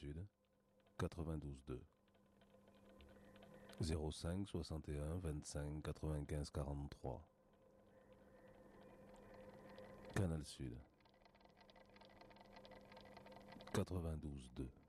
Sud, 92.2. 05 61 25 95 43. Canal Sud, 92.2.